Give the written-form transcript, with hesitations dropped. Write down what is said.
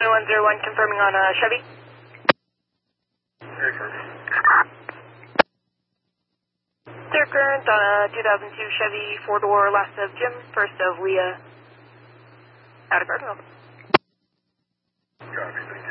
101 confirming on Chevy. Clear current on a 2002 Chevy 4-door, last of Jim, first of Leah. Out of Cardinal. Copy.